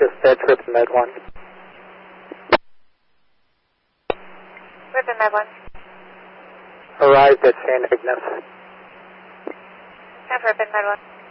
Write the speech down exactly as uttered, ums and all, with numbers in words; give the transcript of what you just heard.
dispatch Ripon Med one. Ripon Med one. Arrived at Saint Ignace. Have Ripon Med one.